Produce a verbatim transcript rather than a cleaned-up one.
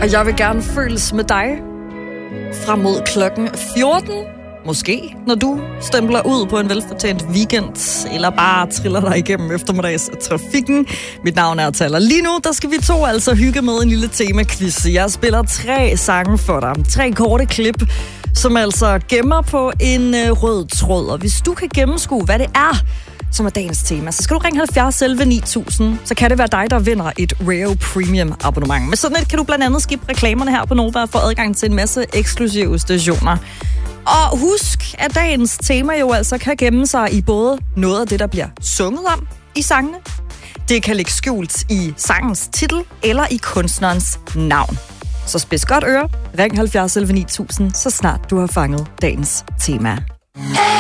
Og jeg vil gerne føles med dig frem mod klokken fjorten. Måske, når du stempler ud på en velfortjent weekend, eller bare triller dig igennem eftermiddagstrafikken. Mit navn er Taler. Lige nu, der skal vi to altså hygge med en lille tema-quiz. Jeg spiller tre sange for dig. Tre korte klip, som altså gemmer på en øh, rød tråd. Og hvis du kan gennemskue, hvad det er, som er dagens tema, så skal du ringe halvfjerds elleve ni tusind, så kan det være dig, der vinder et Reo Premium abonnement. Med sådan et kan du blandt andet skippe reklamerne her på Nova og få adgang til en masse eksklusive stationer. Og husk, at dagens tema jo altså kan gemme sig i både noget af det, der bliver sunget om i sangene. Det kan ligge skjult i sangens titel eller i kunstnerens navn. Så spids godt øre, ring halvfjerds elleve ni tusind, så snart du har fanget dagens tema.